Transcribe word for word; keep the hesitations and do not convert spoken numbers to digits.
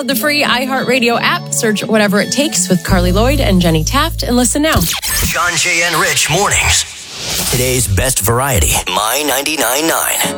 the free iHeartRadio app. Search Whatever It Takes with Carly Lloyd and Jenny Taft and listen now. John Jay and Rich mornings. Today's best variety, My ninety-nine point nine.